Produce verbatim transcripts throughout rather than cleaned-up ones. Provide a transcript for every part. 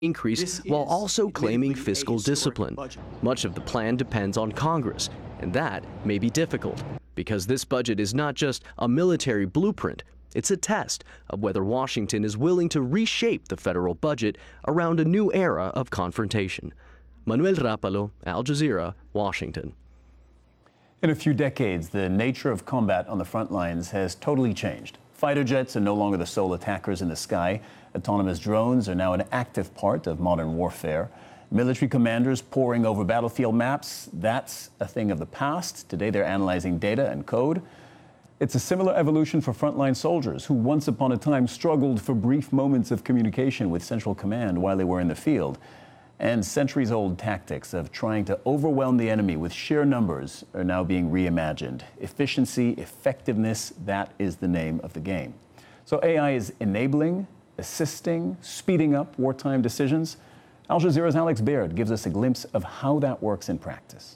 increase while also claiming fiscal discipline. Much of the plan depends on Congress, and that may be difficult because this budget is not just a military blueprint. It's a test of whether Washington is willing to reshape the federal budget around a new era of confrontation. Manuel Rapalo, Al Jazeera, Washington. In a few decades, the nature of combat on the front lines has totally changed. Fighter jets are no longer the sole attackers in the sky. Autonomous drones are now an active part of modern warfare. Military commanders poring over battlefield maps, that's a thing of the past. Today they're analyzing data and code. It's a similar evolution for frontline soldiers who once upon a time struggled for brief moments of communication with Central Command while they were in the field. And centuries-old tactics of trying to overwhelm the enemy with sheer numbers are now being reimagined. Efficiency, effectiveness, that is the name of the game. So A I is enabling, assisting, speeding up wartime decisions. Al Jazeera's Alex Baird gives us a glimpse of how that works in practice.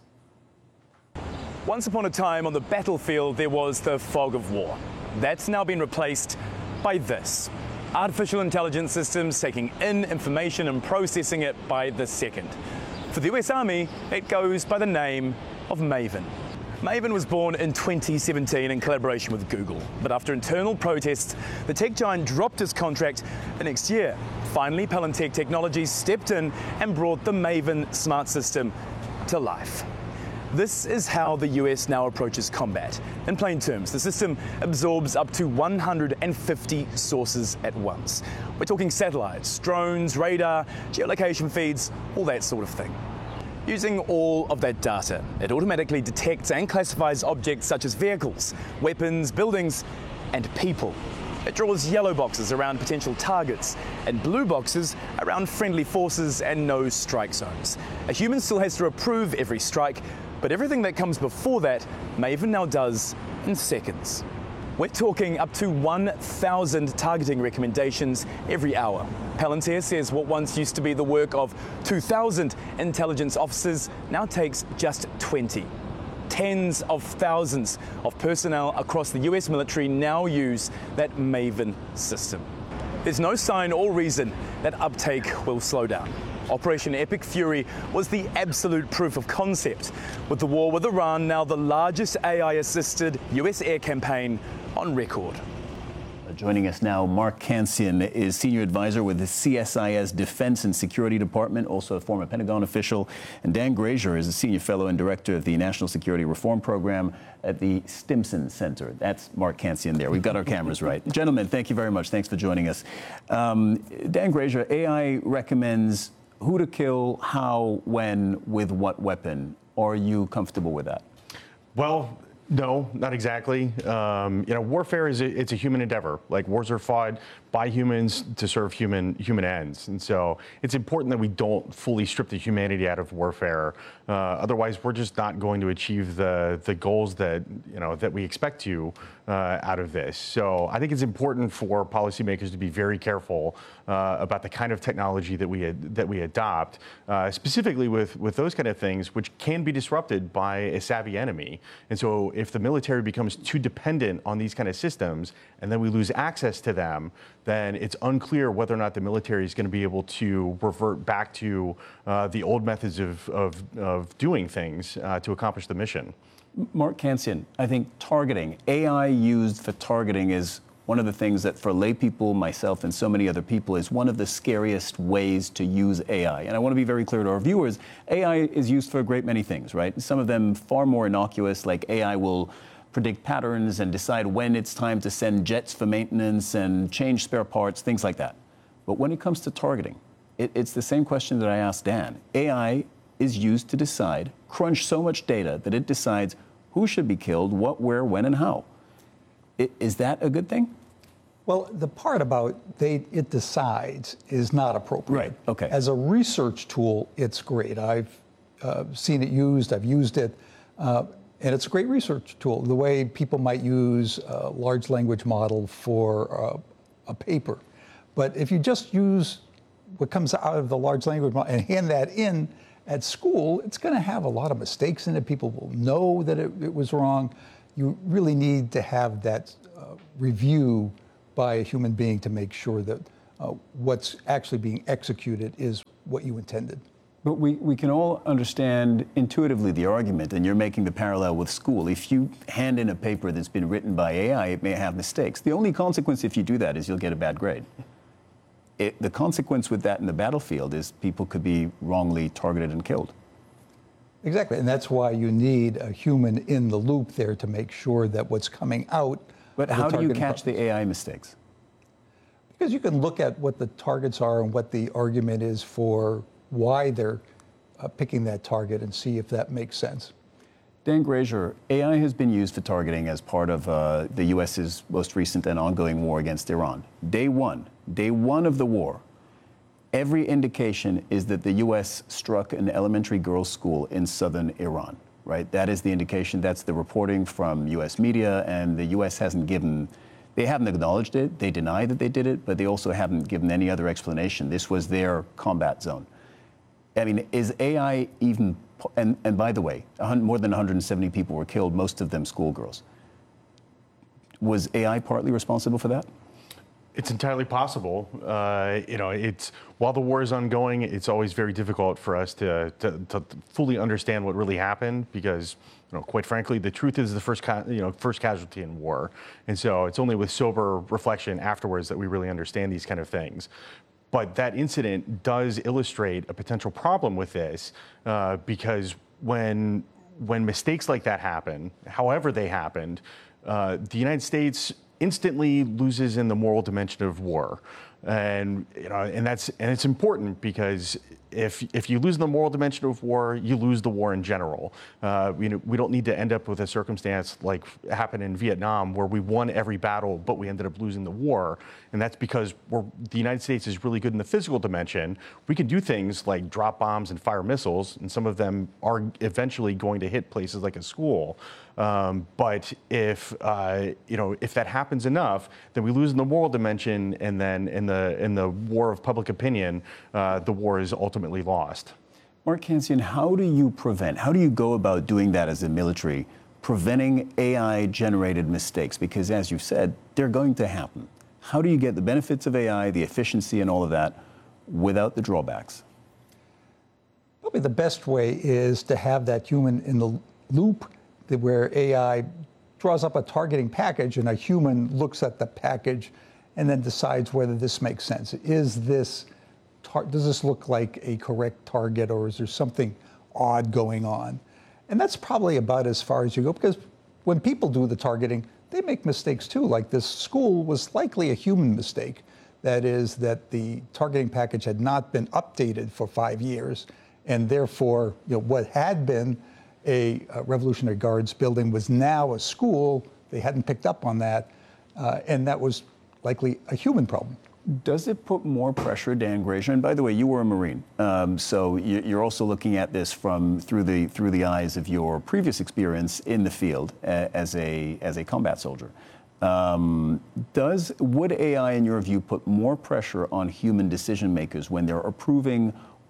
Once upon a time on the battlefield, there was the fog of war. That's now been replaced by this. Artificial intelligence systems taking in information and processing it by the second. For the U S Army, it goes by the name of Maven. Maven was born in twenty seventeen in collaboration with Google, but after internal protests, the tech giant dropped his contract the next year. Finally, Palantec Technologies stepped in and brought the Maven smart system to life. This is how the U S now approaches combat. In plain terms, the system absorbs up to one hundred fifty sources at once. We're talking satellites, drones, radar, geolocation feeds, all that sort of thing. Using all of that data, it automatically detects and classifies objects such as vehicles, weapons, buildings, and people. It draws yellow boxes around potential targets and blue boxes around friendly forces and no strike zones. A human still has to approve every strike, but everything that comes before that, Maven now does in seconds. We're talking up to one thousand targeting recommendations every hour. Palantir says what once used to be the work of two thousand intelligence officers now takes just twenty. Tens of thousands of personnel across the U S military now use that Maven system. There's no sign or reason that uptake will slow down. Operation Epic Fury was the absolute proof of concept, with the war with Iran now the largest A I-assisted U S air campaign on record. Joining us now, Mark Cancian is Senior Advisor with the C S I S Defense and Security Department, also a former Pentagon official. And Dan Grazier is a Senior Fellow and Director of the National Security Reform Program at the Stimson Center. That's Mark Cancian there. We've got our cameras right. Gentlemen, thank you very much. Thanks for joining us. Um, Dan Grazier, A I recommends who to kill, how, when, with what weapon. Are you comfortable with that? Well, no, not exactly. Um, you know, warfare is a, it's a human endeavor. Like, wars are fought by humans to serve human human ends, and so it's important that we don't fully strip the humanity out of warfare. Uh, otherwise, we're just not going to achieve the the goals that you know that we expect to uh, out of this. So I think it's important for policymakers to be very careful uh, about the kind of technology that we ad, that we adopt, uh, specifically with with those kind of things, which can be disrupted by a savvy enemy. And so, if the military becomes too dependent on these kind of systems, and then we lose access to them, then it's unclear whether or not the military is going to be able to revert back to uh, the old methods of, of, of doing things uh, to accomplish the mission. Mark Cancian, I think targeting, A I used for targeting is one of the things that for lay people, myself and so many other people, is one of the scariest ways to use A I. And I want to be very clear to our viewers, A I is used for a great many things, right? Some of them far more innocuous, like A I will predict patterns and decide when it's time to send jets for maintenance and change spare parts, things like that. But when it comes to targeting, it, it's the same question that I asked Dan. A I is used to decide, crunch so much data that it decides who should be killed, what, where, when, and how. It, is that a good thing? Well, the part about they, it decides is not appropriate. Right, okay. As a research tool, it's great. I've uh, seen it used, I've used it. Uh, And it's a great research tool, the way people might use a large language model for uh, a paper. But if you just use what comes out of the large language model and hand that in at school, it's going to have a lot of mistakes in it. People will know that it, it was wrong. You really need to have that uh, review by a human being to make sure that uh, what's actually being executed is what you intended. But we, we can all understand intuitively the argument, and you're making the parallel with school. If you hand in a paper that's been written by A I, it may have mistakes. The only consequence if you do that is you'll get a bad grade. It, the consequence with that in the battlefield is people could be wrongly targeted and killed. Exactly, and that's why you need a human in the loop there to make sure that what's coming out. But how do you catch the A I mistakes? Because you can look at what the targets are and what the argument is for why they're uh, picking that target and see if that makes sense. Dan Grazier, A I has been used for targeting as part of uh, the U S's most recent and ongoing war against Iran. Day one, day one of the war, every indication is that the U S struck an elementary girls' school in southern Iran, right? That is the indication. That's the reporting from U S media, and the U S hasn't given, they haven't acknowledged it. They deny that they did it, but they also haven't given any other explanation. This was their combat zone. I mean, is A I even, and, and by the way, more than one hundred seventy people were killed, most of them schoolgirls. Was A I partly responsible for that? It's entirely possible. Uh, you know, it's while the war is ongoing, it's always very difficult for us to, to, to fully understand what really happened because, you know, quite frankly, the truth is the first, ca- you know, first casualty in war, and so it's only with sober reflection afterwards that we really understand these kind of things. But that incident does illustrate a potential problem with this uh, because when when mistakes like that happen, however they happened, uh, the United States instantly loses in the moral dimension of war, and you know, and that's and it's important because if if you lose the moral dimension of war, you lose the war in general. Uh, you know, we don't need to end up with a circumstance like happened in Vietnam where we won every battle, but we ended up losing the war, and that's because we're, the United States is really good in the physical dimension. We can do things like drop bombs and fire missiles, and some of them are eventually going to hit places like a school. Um, but if uh, you know if that happens enough, then we lose in the moral dimension, and then in the in the war of public opinion, uh, the war is ultimately lost. Mark Cancian, how do you prevent? How do you go about doing that as a military, preventing A I-generated mistakes? Because as you've said, they're going to happen. How do you get the benefits of A I, the efficiency, and all of that, without the drawbacks? Probably the best way is to have that human in the loop, where A I draws up a targeting package and a human looks at the package and then decides whether this makes sense. Is this, tar- does this look like a correct target, or is there something odd going on? And that's probably about as far as you go, because when people do the targeting, they make mistakes too. Like this school was likely a human mistake. That is that the targeting package had not been updated for five years, and therefore, you know, what had been a, a Revolutionary Guards building was now a school. They hadn't picked up on that, uh, and that was likely a human problem. Does it put more pressure, Dan Grazier? And by the way, you were a Marine, um, so you're also looking at this from through the through the eyes of your previous experience in the field as a as a combat soldier. Um, does would A I, in your view, put more pressure on human decision makers when they're approving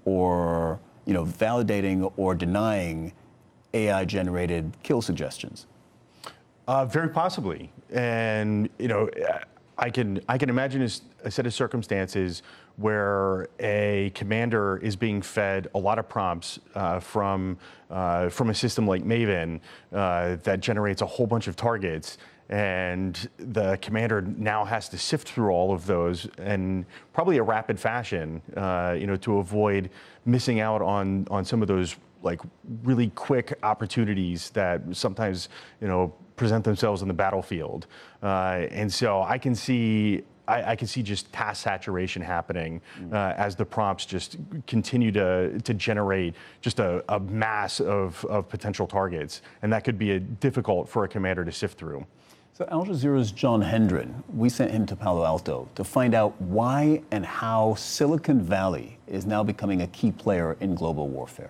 or you know validating or denying A I-generated kill suggestions? Uh, very possibly, and you know, I can I can imagine a, a set of circumstances where a commander is being fed a lot of prompts uh, from uh, from a system like Maven uh, that generates a whole bunch of targets, and the commander now has to sift through all of those in probably a rapid fashion, uh, you know, to avoid missing out on on some of those like really quick opportunities that sometimes, you know, present themselves on the battlefield. Uh, and so I can see, I, I can see just task saturation happening uh, as the prompts just continue to, to generate just a, a mass of, of potential targets. And that could be a, difficult for a commander to sift through. So Al Jazeera's John Hendren, we sent him to Palo Alto to find out why and how Silicon Valley is now becoming a key player in global warfare.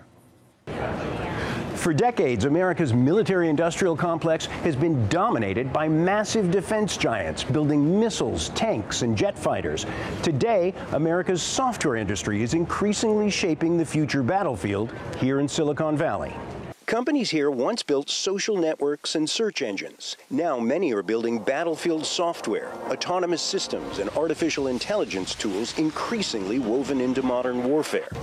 For decades, America's military-industrial complex has been dominated by massive defense giants building missiles, tanks, and jet fighters. Today, America's software industry is increasingly shaping the future battlefield here in Silicon Valley. Companies here once built social networks and search engines. Now many are building battlefield software, autonomous systems, and artificial intelligence tools increasingly woven into modern warfare.